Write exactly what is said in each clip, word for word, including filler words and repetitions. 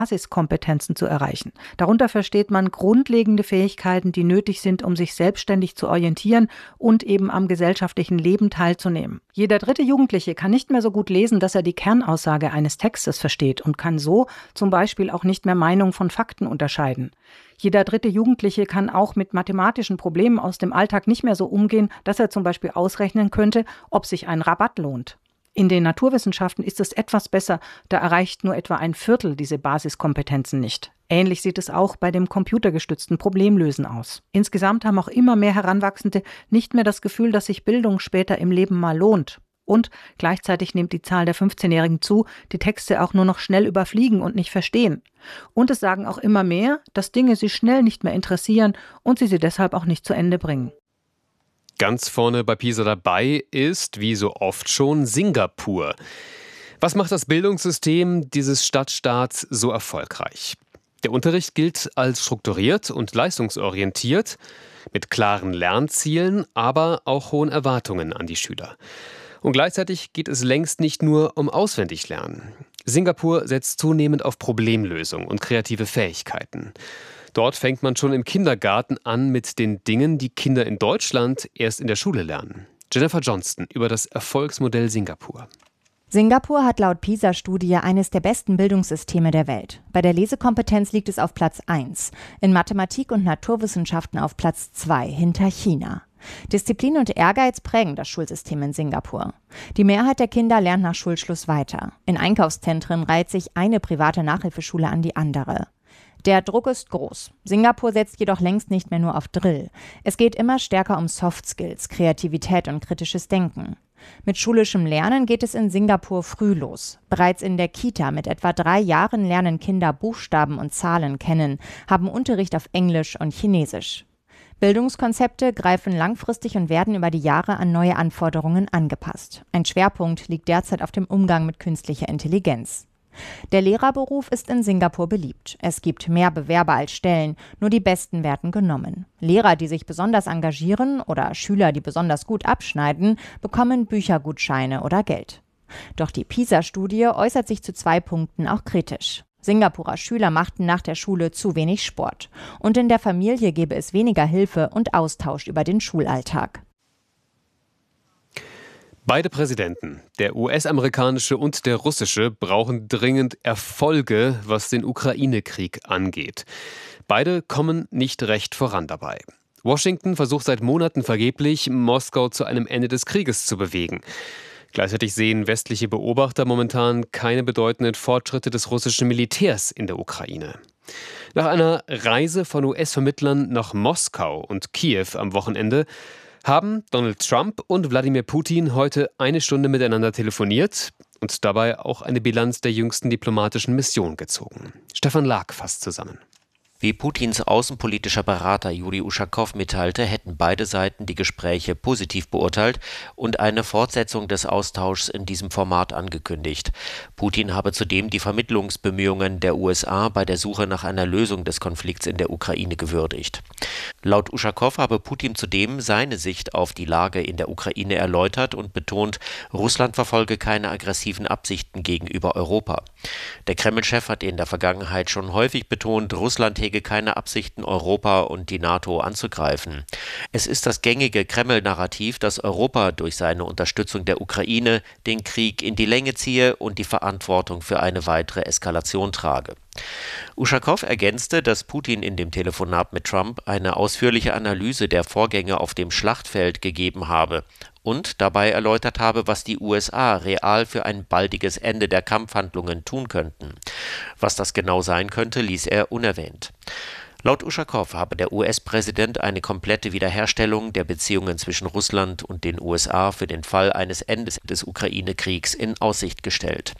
Basiskompetenzen zu erreichen. Darunter versteht man grundlegende Fähigkeiten, die nötig sind, um sich selbstständig zu orientieren und eben am gesellschaftlichen Leben teilzunehmen. Jeder dritte Jugendliche kann nicht mehr so gut lesen, dass er die Kernaussage eines Textes versteht und kann so zum Beispiel auch nicht mehr Meinung von Fakten unterscheiden. Jeder dritte Jugendliche kann auch mit mathematischen Problemen aus dem Alltag nicht mehr so umgehen, dass er zum Beispiel ausrechnen könnte, ob sich ein Rabatt lohnt. In den Naturwissenschaften ist es etwas besser, da erreicht nur etwa ein Viertel diese Basiskompetenzen nicht. Ähnlich sieht es auch bei dem computergestützten Problemlösen aus. Insgesamt haben auch immer mehr Heranwachsende nicht mehr das Gefühl, dass sich Bildung später im Leben mal lohnt. Und gleichzeitig nimmt die Zahl der fünfzehnjährigen zu, die Texte auch nur noch schnell überfliegen und nicht verstehen. Und es sagen auch immer mehr, dass Dinge sie schnell nicht mehr interessieren und sie sie deshalb auch nicht zu Ende bringen. Ganz vorne bei PISA dabei ist, wie so oft schon, Singapur. Was macht das Bildungssystem dieses Stadtstaats so erfolgreich? Der Unterricht gilt als strukturiert und leistungsorientiert, mit klaren Lernzielen, aber auch hohen Erwartungen an die Schüler. Und gleichzeitig geht es längst nicht nur um Auswendiglernen. Singapur setzt zunehmend auf Problemlösung und kreative Fähigkeiten. Dort fängt man schon im Kindergarten an mit den Dingen, die Kinder in Deutschland erst in der Schule lernen. Jennifer Johnston über das Erfolgsmodell Singapur. Singapur hat laut PISA-Studie eines der besten Bildungssysteme der Welt. Bei der Lesekompetenz liegt es auf Platz eins, in Mathematik und Naturwissenschaften auf Platz zwei, hinter China. Disziplin und Ehrgeiz prägen das Schulsystem in Singapur. Die Mehrheit der Kinder lernt nach Schulschluss weiter. In Einkaufszentren reiht sich eine private Nachhilfeschule an die andere. Der Druck ist groß. Singapur setzt jedoch längst nicht mehr nur auf Drill. Es geht immer stärker um Soft Skills, Kreativität und kritisches Denken. Mit schulischem Lernen geht es in Singapur früh los. Bereits in der Kita mit etwa drei Jahren lernen Kinder Buchstaben und Zahlen kennen, haben Unterricht auf Englisch und Chinesisch. Bildungskonzepte greifen langfristig und werden über die Jahre an neue Anforderungen angepasst. Ein Schwerpunkt liegt derzeit auf dem Umgang mit künstlicher Intelligenz. Der Lehrerberuf ist in Singapur beliebt. Es gibt mehr Bewerber als Stellen, nur die Besten werden genommen. Lehrer, die sich besonders engagieren oder Schüler, die besonders gut abschneiden, bekommen Büchergutscheine oder Geld. Doch die PISA-Studie äußert sich zu zwei Punkten auch kritisch. Singapurer Schüler machten nach der Schule zu wenig Sport. Und in der Familie gebe es weniger Hilfe und Austausch über den Schulalltag. Beide Präsidenten, der U S-amerikanische und der russische, brauchen dringend Erfolge, was den Ukraine-Krieg angeht. Beide kommen nicht recht voran dabei. Washington versucht seit Monaten vergeblich, Moskau zu einem Ende des Krieges zu bewegen. Gleichzeitig sehen westliche Beobachter momentan keine bedeutenden Fortschritte des russischen Militärs in der Ukraine. Nach einer Reise von U S-Vermittlern nach Moskau und Kiew am Wochenende haben Donald Trump und Wladimir Putin heute eine Stunde miteinander telefoniert und dabei auch eine Bilanz der jüngsten diplomatischen Mission gezogen. Stefan Lag fasst zusammen. Wie Putins außenpolitischer Berater Juri Uschakow mitteilte, hätten beide Seiten die Gespräche positiv beurteilt und eine Fortsetzung des Austauschs in diesem Format angekündigt. Putin habe zudem die Vermittlungsbemühungen der U S A bei der Suche nach einer Lösung des Konflikts in der Ukraine gewürdigt. Laut Uschakow habe Putin zudem seine Sicht auf die Lage in der Ukraine erläutert und betont, Russland verfolge keine aggressiven Absichten gegenüber Europa. Der Kreml-Chef hat in der Vergangenheit schon häufig betont, Russland hege keine Absichten, Europa und die NATO anzugreifen. Es ist das gängige Kreml-Narrativ, dass Europa durch seine Unterstützung der Ukraine den Krieg in die Länge ziehe und die Verantwortung für eine weitere Eskalation trage. Uschakow ergänzte, dass Putin in dem Telefonat mit Trump eine ausführliche Analyse der Vorgänge auf dem Schlachtfeld gegeben habe und dabei erläutert habe, was die U S A real für ein baldiges Ende der Kampfhandlungen tun könnten. Was das genau sein könnte, ließ er unerwähnt. Laut Uschakow habe der U S-Präsident eine komplette Wiederherstellung der Beziehungen zwischen Russland und den U S A für den Fall eines Endes des Ukraine-Kriegs in Aussicht gestellt.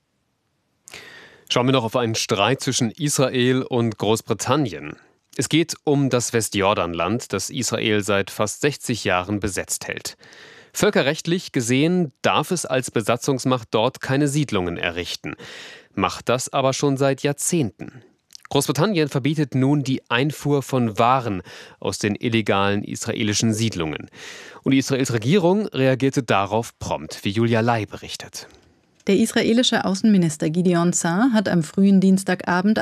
Schauen wir noch auf einen Streit zwischen Israel und Großbritannien. Es geht um das Westjordanland, das Israel seit fast sechzig Jahren besetzt hält. Völkerrechtlich gesehen darf es als Besatzungsmacht dort keine Siedlungen errichten, macht das aber schon seit Jahrzehnten. Großbritannien verbietet nun die Einfuhr von Waren aus den illegalen israelischen Siedlungen. Und Israels Regierung reagierte darauf prompt, wie Julia Lai berichtet. Der israelische Außenminister Gideon Saar hat am frühen Dienstagabend